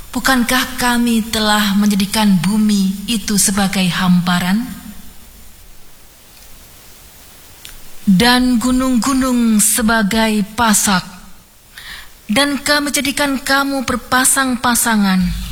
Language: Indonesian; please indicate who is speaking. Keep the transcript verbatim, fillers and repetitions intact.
Speaker 1: Bukankah kami telah menjadikan bumi itu sebagai hamparan? Dan gunung-gunung sebagai pasak, dan kami menjadikan kamu berpasang-pasangan